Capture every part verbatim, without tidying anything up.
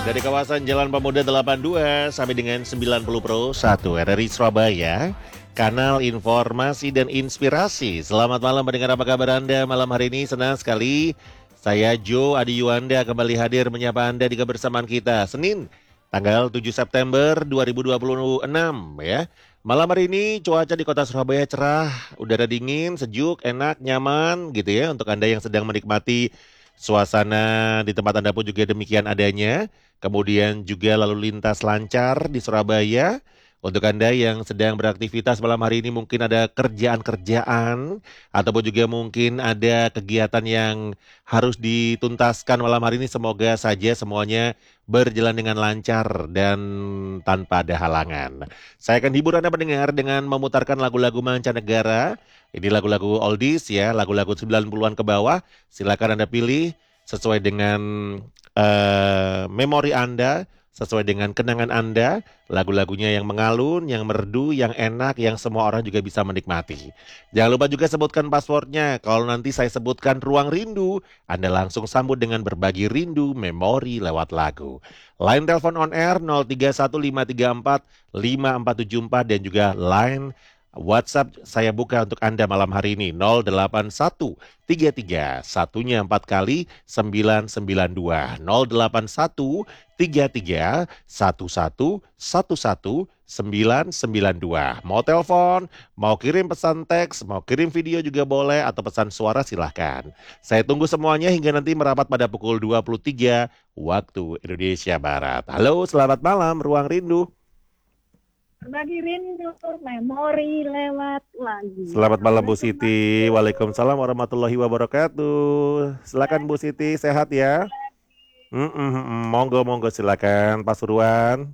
Dari kawasan Jalan Pemuda delapan puluh dua sampai dengan sembilan puluh Pro satu R R I Surabaya, kanal informasi dan inspirasi. Selamat malam mendengar, apa kabar Anda malam hari ini? Senang sekali saya Joe Adi Yuanda kembali hadir menyapa Anda di kebersamaan kita Senin tanggal tujuh September dua ribu dua puluh enam ya. Malam hari ini cuaca di kota Surabaya cerah, udara dingin, sejuk, enak, nyaman gitu ya. Untuk Anda yang sedang menikmati suasana di tempat Anda pun juga demikian adanya. Kemudian juga lalu lintas lancar di Surabaya. Untuk Anda yang sedang beraktivitas malam hari ini mungkin ada kerjaan-kerjaan ataupun juga mungkin ada kegiatan yang harus dituntaskan malam hari ini. Semoga saja semuanya berjalan dengan lancar dan tanpa ada halangan. Saya akan hibur Anda mendengar dengan memutarkan lagu-lagu mancanegara. Ini lagu-lagu oldies ya, lagu-lagu sembilan puluhan ke bawah. Silakan Anda pilih sesuai dengan uh, memori Anda, sesuai dengan kenangan Anda, lagu-lagunya yang mengalun, yang merdu, yang enak, yang semua orang juga bisa menikmati. Jangan lupa juga sebutkan passwordnya. Kalau nanti saya sebutkan ruang rindu, Anda langsung sambut dengan berbagi rindu, memori lewat lagu. Line telepon on air nol tiga satu lima tiga empat lima empat tujuh empat dan juga line WhatsApp saya buka untuk Anda malam hari ini nol delapan satu tiga tiga satunya empat kali sembilan sembilan dua nol delapan satu tiga tiga satu satu satu satu sembilan sembilan dua. Mau telepon, mau kirim pesan teks, mau kirim video juga boleh atau pesan suara silahkan. Saya tunggu semuanya hingga nanti merapat pada pukul dua puluh tiga waktu Indonesia Barat. Halo, selamat malam Ruang Rindu. Berbagi rindu, memori lewat lagu. Selamat malam Bu Siti. Waalaikumsalam warahmatullahi wabarakatuh. Silakan Bu Siti, sehat ya? Mm -mm, monggo monggo silakan Pak Suruan.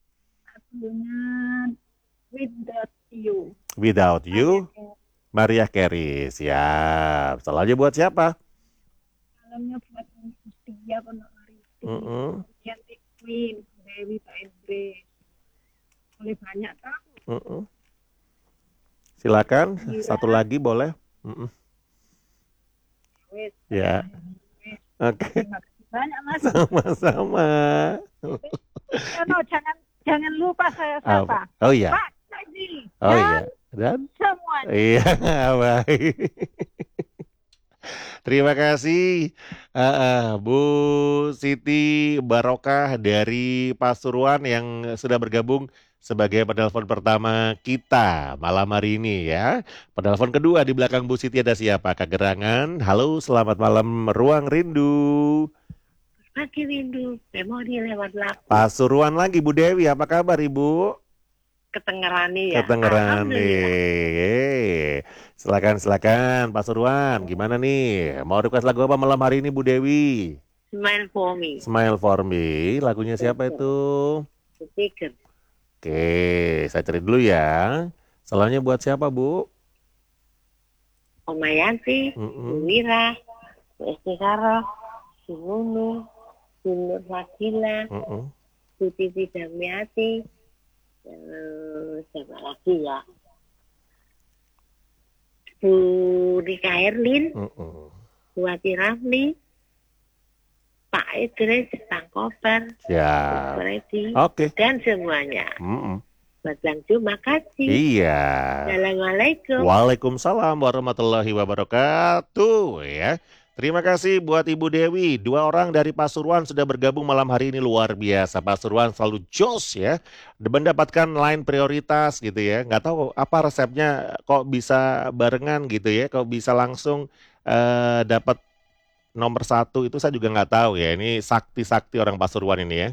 Dengan Without You. Without You, Mariah Carey. Siap. Salamnya buat siapa? Salamnya buat Mustia Penari. Mm -mm. Yanti Queen, Dewi Pak Idris. Boleh banyak tahu. Mm -mm. Silakan, Gira. Satu lagi boleh. Mm -mm. Wait, ya. Oke. Okay. Terima kasih banyak Mas. Sama-sama. Ya, no, jangan jangan lupa saya sapa. Oh iya. Pak Tadi. Oh iya. Dan semuanya. Iya, baik. Terima kasih uh, uh, Bu Siti Barokah dari Pasuruan yang sudah bergabung sebagai penelpon pertama kita malam hari ini ya. Penelpon kedua di belakang Bu Siti ada siapa? Kak Gerangan. Halo, selamat malam Ruang Rindu. Pagi rindu, memori lewat lagu. Pasuruan lagi Bu Dewi, apa kabar Ibu? Ketengerani ya. Ketengerani. Silakan silakan Pak Suruan, gimana nih? Mau request lagu apa malam hari ini Bu Dewi? Smile for Me. Smile for Me. Lagunya siapa itu? Tiger. Oke, saya cari dulu ya. Salahnya buat siapa Bu? Omayanti, mm -mm. Wira, Estikaro, Sinunu, Sinur Fadila, mm -mm. Sutiti Damiati. Uh, siapa lagi ya? Bu Rika Herlin, mm -mm. Bu Ati Rafli, Pak Idris, Pak Koper, ya. Oke. Okay. Dan semuanya. Mm -mm. Terima terima kasih. Iya. Assalamualaikum. Waalaikumsalam warahmatullahi wabarakatuh ya. Terima kasih buat Ibu Dewi. Dua orang dari Pasuruan sudah bergabung malam hari ini, luar biasa. Pasuruan selalu jos ya. Mendapatkan line prioritas gitu ya. Nggak tahu apa resepnya kok bisa barengan gitu ya. Kok bisa langsung uh, dapat nomor satu itu saya juga nggak tahu ya. Ini sakti-sakti orang Pasuruan ini ya.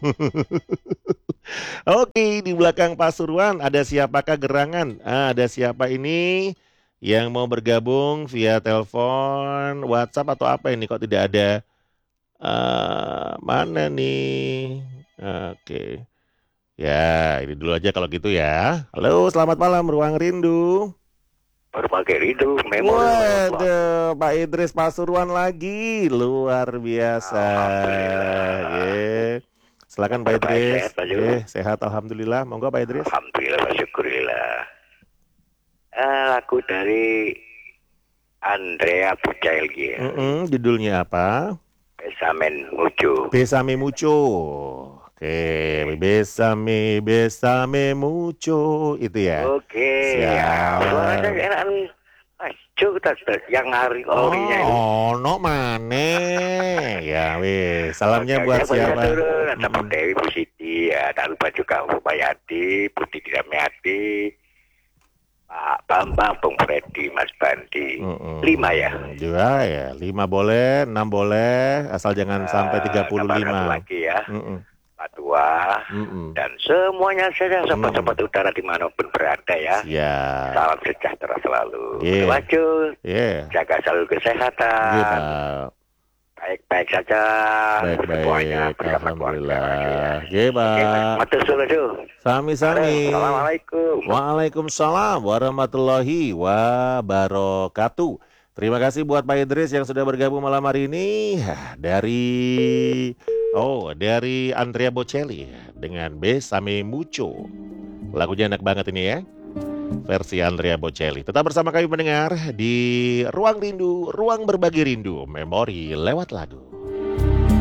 Oke, di belakang Pasuruan ada siapakah Gerangan? Ah, ada siapa ini? Yang mau bergabung via telepon, WhatsApp atau apa ini kok tidak ada? Uh, mana nih? Oke. Okay. Ya, ini dulu aja kalau gitu ya. Halo, selamat malam Ruang Rindu. Berbagi rindu, memori. Waduh, Pak Idris Pasuruan lagi. Luar biasa. Yeah. Silakan Pak Idris. Sehat, yeah, sehat alhamdulillah. Monggo Pak Idris. Alhamdulillah, syukurillah. Uh, lagu dari Andrea Bocelli. Mm -mm, judulnya apa? Besamen mucu. Besame mucho. Oke, besame, besame mucho. Itu ya. Oke, Siap. ya. Suaranya enak. Aduh, tetep yang hari orinya itu. Oh, no mane. Ya, wis. Salamnya Oke, buat oke, siapa? turun. Ada Mm-mm. Bu Dewi, Bu Siti, ya. Tak lupa juga Bu Bayati, Putih Damiati, Pak Bambang, Bung Freddy, Mas Bandi. Mm-mm. Lima ya. Dua ya, lima boleh, enam boleh, asal jangan sampai tiga puluh Tambah satu lima. lagi ya. Mm-mm. Pak Tua. Mm-mm. Dan semuanya saja sobat-sobat utara dimanapun berada ya. Siap. Salam sejahtera selalu. Yeah. Maju. Yeah. Jaga selalu kesehatan. Iya, Pak. Baik-baik saja. Semuanya Baik-baik, bersama keluarga. alhamdulillah. Iya, Oke, Pak. matur suwun, Du. Sami-sami. Assalamualaikum. Waalaikumsalam warahmatullahi wabarakatuh. Terima kasih buat Pak Idris yang sudah bergabung malam hari ini dari oh dari Andrea Bocelli dengan Besame Mucho. Lagunya enak banget ini ya. Versi Andrea Bocelli. Tetap bersama kami mendengar di Ruang Rindu, Ruang Berbagi Rindu, Memori lewat lagu.